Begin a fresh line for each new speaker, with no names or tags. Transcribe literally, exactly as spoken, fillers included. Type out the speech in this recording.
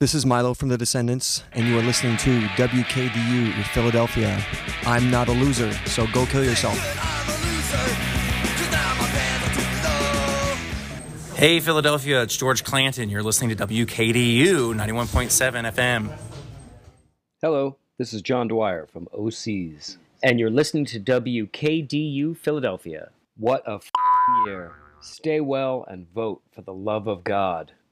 This is Milo from The Descendants, and you are listening to W K D U in Philadelphia. I'm not a loser, so go kill yourself.
Hey, Philadelphia, it's George Clanton. You're listening to W K D U ninety-one point seven F M.
Hello, this is John Dwyer from O Cs, and you're listening to W K D U Philadelphia. What a f***ing year. Stay well and vote for the love of God.